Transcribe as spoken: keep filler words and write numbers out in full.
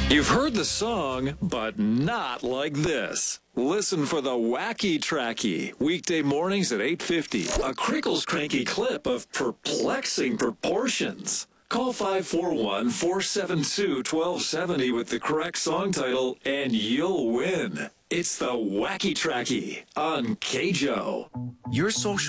You've heard the song, but not like this. Listen for the Wacky Tracky, weekday mornings at eight fifty. A Crickles Cranky clip of perplexing proportions. Call five four one, four seven two, one two seven zero with the correct song title, and you'll win. It's the Wacky Tracky on K J O. Your social